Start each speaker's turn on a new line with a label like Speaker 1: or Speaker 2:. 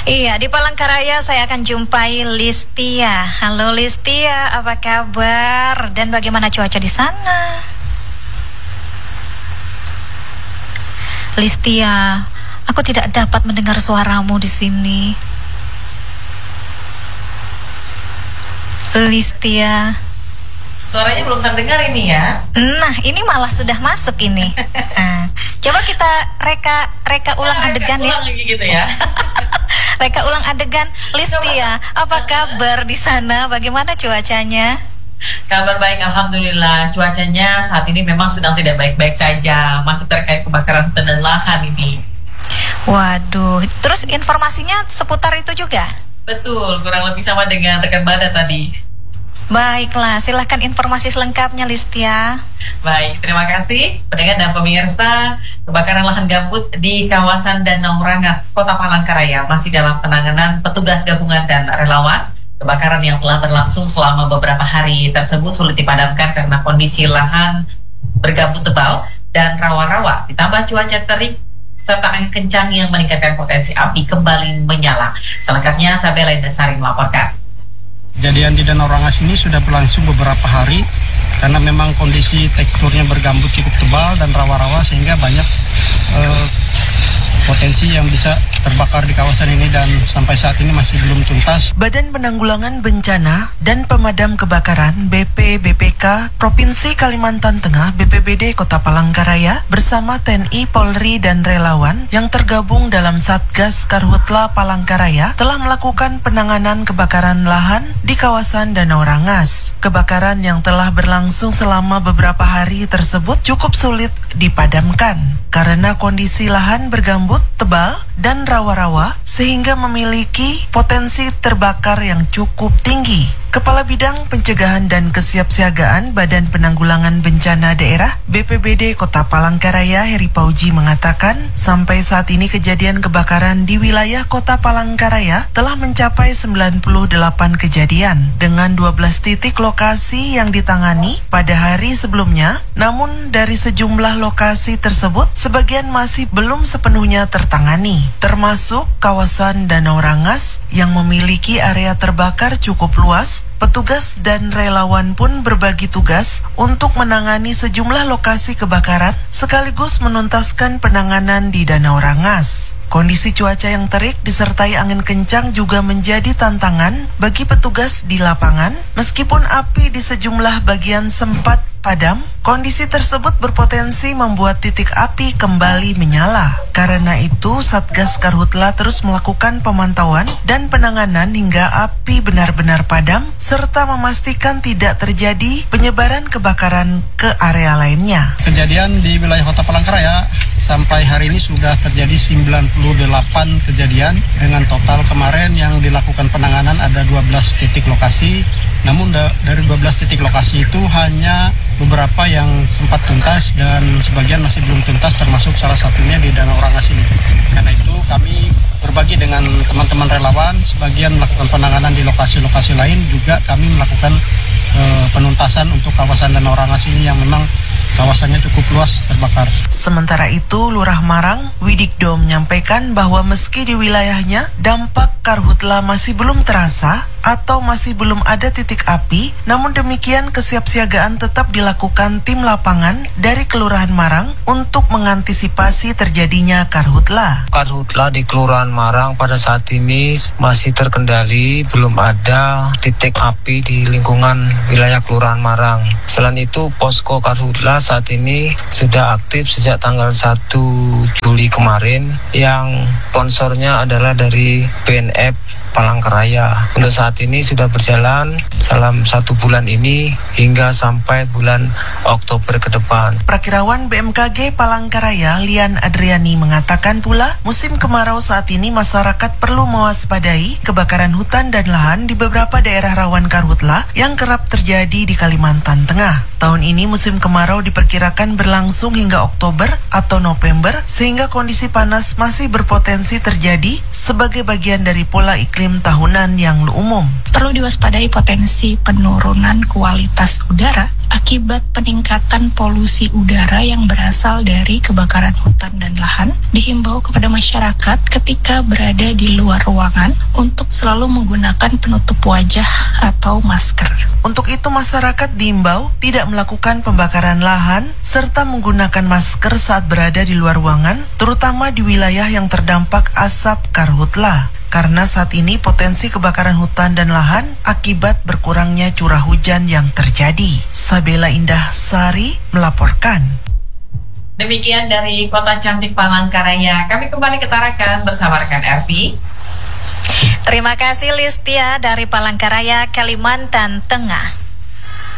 Speaker 1: Iya, di Palangkaraya saya akan jumpai Listia. Halo Listia, apa kabar? Dan bagaimana cuaca di sana? Listia, aku tidak dapat mendengar suaramu di sini. Listia.
Speaker 2: Suaranya belum terdengar ini ya.
Speaker 1: Nah, ini malah sudah masuk ini. Coba kita reka ulang adegan ya.
Speaker 2: Ulang lagi gitu ya.
Speaker 1: Reka ulang adegan. Listia, apa kabar di sana? Bagaimana cuacanya?
Speaker 2: Kabar baik, alhamdulillah. Cuacanya saat ini memang sedang tidak baik-baik saja. Masih terkait kebakaran hutan dan lahan ini.
Speaker 1: Waduh, terus informasinya seputar itu juga?
Speaker 2: Betul, kurang lebih sama dengan rekan Bada tadi.
Speaker 1: Baiklah, silahkan informasi selengkapnya Listia.
Speaker 2: Baik, terima kasih pendengar dan pemirsa. Kebakaran lahan gambut di kawasan Danau Rangas, Kota Palangkaraya masih dalam penanganan petugas gabungan dan relawan. Kebakaran yang telah berlangsung selama beberapa hari tersebut sulit dipadamkan karena kondisi lahan bergambut tebal dan rawa-rawa, ditambah cuaca terik serta angin kencang yang meningkatkan potensi api kembali menyala. Selengkapnya Sabela Indesari melaporkan.
Speaker 3: Kejadian di Danau Rangas ini sudah berlangsung beberapa hari karena memang kondisi teksturnya bergambut cukup tebal dan rawa-rawa sehingga banyak potensi yang bisa terbakar di kawasan ini dan sampai saat ini masih belum tuntas.
Speaker 4: Badan Penanggulangan Bencana dan Pemadam Kebakaran BPBPK Provinsi Kalimantan Tengah BPBD Kota Palangkaraya bersama TNI, Polri dan relawan yang tergabung dalam Satgas Karhutla Palangkaraya telah melakukan penanganan kebakaran lahan di kawasan Danau Rangas. Kebakaran yang telah berlangsung selama beberapa hari tersebut cukup sulit dipadamkan karena kondisi lahan bergambut tebal dan rawa-rawa sehingga memiliki potensi terbakar yang cukup tinggi. Kepala Bidang Pencegahan dan Kesiapsiagaan Badan Penanggulangan Bencana Daerah BPBD Kota Palangkaraya Heri Pauji mengatakan sampai saat ini kejadian kebakaran di wilayah Kota Palangkaraya telah mencapai 98 kejadian dengan 12 titik lokasi yang ditangani pada hari sebelumnya. Namun dari sejumlah lokasi tersebut sebagian masih belum sepenuhnya tertangani, termasuk kawasan Danau Rangas yang memiliki area terbakar cukup luas. Petugas dan relawan pun berbagi tugas untuk menangani sejumlah lokasi kebakaran sekaligus menuntaskan penanganan di Danau Rangas. Kondisi cuaca yang terik disertai angin kencang juga menjadi tantangan bagi petugas di lapangan. Meskipun api di sejumlah bagian sempat padam, kondisi tersebut berpotensi membuat titik api kembali menyala. Karena itu, Satgas Karhutla terus melakukan pemantauan dan penanganan hingga api benar-benar padam, serta memastikan tidak terjadi penyebaran kebakaran ke area lainnya.
Speaker 3: Kejadian di wilayah Kota Palangkaraya sampai hari ini sudah terjadi 98 kejadian dengan total kemarin yang dilakukan penanganan ada 12 titik lokasi. Namun dari 12 titik lokasi itu hanya beberapa yang sempat tuntas dan sebagian masih belum tuntas, termasuk salah satunya di Danau Rangas ini. Karena itu kami berbagi dengan teman-teman relawan, sebagian melakukan penanganan di lokasi-lokasi lain, juga kami melakukan penuntasan untuk kawasan Danau Rangas ini yang memang kawasannya cukup luas terbakar.
Speaker 4: Sementara itu, Lurah Marang, Widikdo menyampaikan bahwa meski di wilayahnya dampak Karhutla masih belum terasa atau masih belum ada titik api, namun demikian kesiapsiagaan tetap dilakukan tim lapangan dari Kelurahan Marang untuk mengantisipasi terjadinya Karhutla.
Speaker 5: Karhutla di Kelurahan Marang pada saat ini masih terkendali, belum ada titik api di lingkungan wilayah Kelurahan Marang. Selain itu, posko Karhutla saat ini sudah aktif sejak tanggal 1 Juli kemarin yang sponsornya adalah dari BNF Palangkaraya. Untuk saat ini sudah berjalan dalam 1 bulan ini hingga sampai bulan Oktober ke depan.
Speaker 4: Prakirawan BMKG Palangkaraya Lian Adriani mengatakan pula musim kemarau saat ini masyarakat perlu mewaspadai kebakaran hutan dan lahan di beberapa daerah rawan Karhutla yang kerap terjadi di Kalimantan Tengah. Tahun ini musim kemarau diperkirakan berlangsung hingga Oktober atau November sehingga kondisi panas masih berpotensi terjadi sebagai bagian dari pola iklim iklim tahunan yang umum.
Speaker 6: Perlu diwaspadai potensi penurunan kualitas udara akibat peningkatan polusi udara yang berasal dari kebakaran hutan dan lahan. Dihimbau kepada masyarakat ketika berada di luar ruangan untuk selalu menggunakan penutup wajah atau masker.
Speaker 4: Untuk itu masyarakat diimbau tidak melakukan pembakaran lahan serta menggunakan masker saat berada di luar ruangan, terutama di wilayah yang terdampak asap karhutla. Karena saat ini potensi kebakaran hutan dan lahan akibat berkurangnya curah hujan yang terjadi. Sabela Indah Sari melaporkan.
Speaker 2: Demikian dari Kota Cantik Palangkaraya. Kami kembali ke Tarakan bersama rekan RP.
Speaker 1: Terima kasih Listia dari Palangkaraya, Kalimantan Tengah.